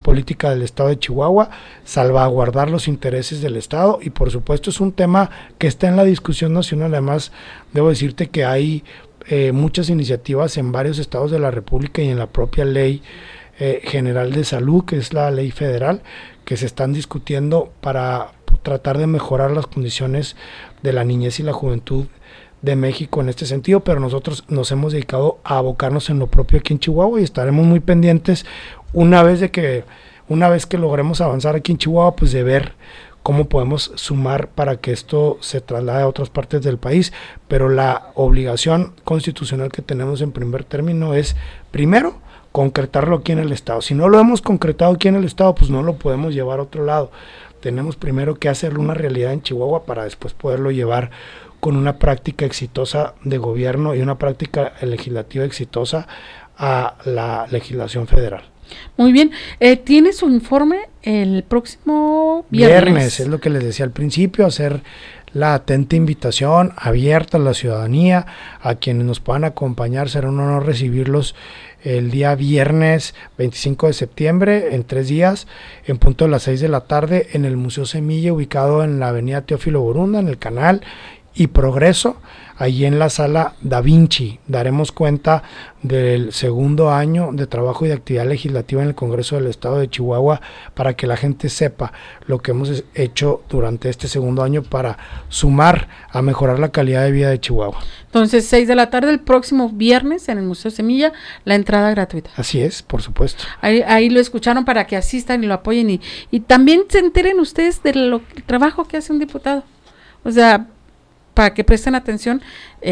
política del Estado de Chihuahua, salvaguardar los intereses del Estado, y por supuesto es un tema que está en la discusión nacional. Además, debo decirte que hay muchas iniciativas en varios estados de la República y en la propia ley general de salud, que es la ley federal, que se están discutiendo para tratar de mejorar las condiciones de la niñez y la juventud de México en este sentido, pero nosotros nos hemos dedicado a abocarnos en lo propio aquí en Chihuahua y estaremos muy pendientes una vez que logremos avanzar aquí en Chihuahua, pues de ver cómo podemos sumar para que esto se traslade a otras partes del país. Pero la obligación constitucional que tenemos en primer término es, primero, concretarlo aquí en el Estado. Si no lo hemos concretado aquí en el Estado, pues no lo podemos llevar a otro lado. Tenemos primero que hacerlo una realidad en Chihuahua para después poderlo llevar con una práctica exitosa de gobierno y una práctica legislativa exitosa a la legislación federal. Muy bien, ¿tiene su informe el próximo viernes? Es lo que les decía al principio, hacer la atenta invitación abierta a la ciudadanía, a quienes nos puedan acompañar. Será un honor recibirlos el día viernes 25 de septiembre, en 3 días, en punto de las 6 de la tarde, en el Museo Semilla, ubicado en la avenida Teófilo Borunda, en el Canal y Progreso, allí en la sala Da Vinci. Daremos cuenta del segundo año de trabajo y de actividad legislativa en el Congreso del Estado de Chihuahua, para que la gente sepa lo que hemos hecho durante este segundo año para sumar a mejorar la calidad de vida de Chihuahua. Entonces, 6 de la tarde el próximo viernes en el Museo Semilla, la entrada gratuita. Así es, por supuesto. Ahí lo escucharon para que asistan y lo apoyen y también se enteren ustedes del trabajo que hace un diputado. O sea, para que presten atención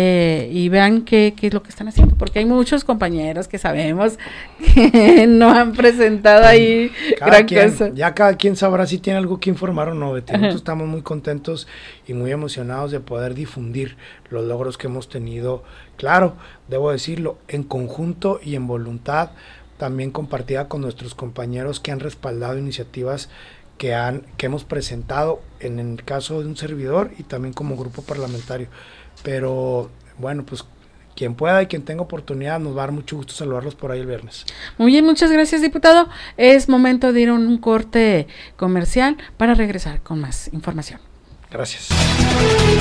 y vean qué es lo que están haciendo, porque hay muchos compañeros que sabemos que no han presentado ahí gran cosa. Ya cada quien sabrá si tiene algo que informar o no. Nosotros estamos muy contentos y muy emocionados de poder difundir los logros que hemos tenido, claro, debo decirlo, en conjunto y en voluntad, también compartida con nuestros compañeros que han respaldado iniciativas que hemos presentado en el caso de un servidor y también como grupo parlamentario. Pero bueno, pues quien pueda y quien tenga oportunidad, nos va a dar mucho gusto saludarlos por ahí el viernes. Muy bien, muchas gracias, diputado. Es momento de ir a un corte comercial para regresar con más información. Gracias.